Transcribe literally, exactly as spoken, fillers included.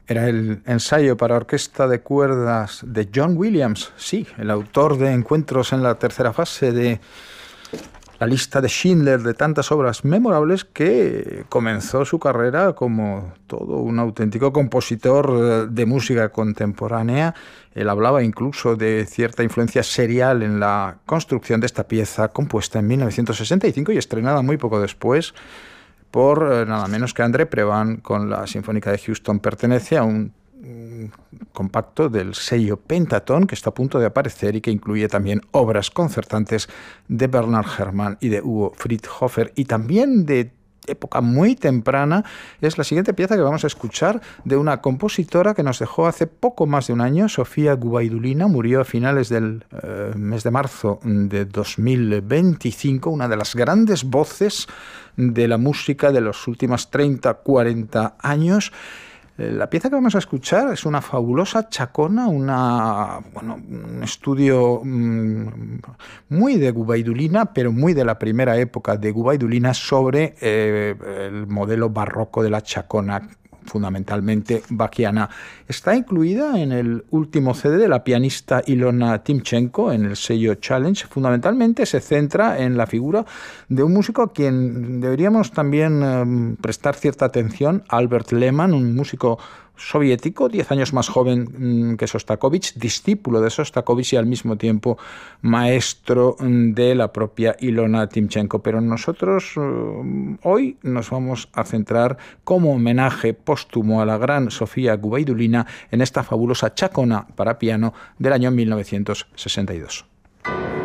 Era el ensayo para orquesta de cuerdas de John Williams, sí, el autor de Encuentros en la tercera fase, de la lista de Schindler, de tantas obras memorables, que comenzó su carrera como todo un auténtico compositor de música contemporánea. Él hablaba incluso de cierta influencia serial en la construcción de esta pieza, compuesta en mil novecientos sesenta y cinco y estrenada muy poco después por eh, nada menos que André Previn con la Sinfónica de Houston. Pertenece a un, un compacto del sello Pentaton, que está a punto de aparecer y que incluye también obras concertantes de Bernard Herrmann y de Hugo Friedhofer, y también de época muy temprana. Es la siguiente pieza que vamos a escuchar, de una compositora que nos dejó hace poco más de un año, Sofía Gubaidulina. Murió a finales del eh, mes de marzo de dos mil veinticinco, una de las grandes voces de la música de los últimos treinta, cuarenta años. La pieza que vamos a escuchar es una fabulosa chacona, una, bueno, un estudio mmm, muy de Gubaidulina, pero muy de la primera época de Gubaidulina, sobre eh, el modelo barroco de la chacona, fundamentalmente bachiana. Está incluida en el último C D de la pianista Ilona Timchenko, en el sello Challenge. Fundamentalmente se centra en la figura de un músico a quien deberíamos también eh, prestar cierta atención, Albert Lehmann, un músico soviético, diez años más joven que Sostakovich, discípulo de Sostakovich y al mismo tiempo maestro de la propia Ilona Timchenko. Pero nosotros eh, hoy nos vamos a centrar como homenaje póstumo a la gran Sofía Gubaidulina en esta fabulosa chacona para piano del año mil novecientos sesenta y dos.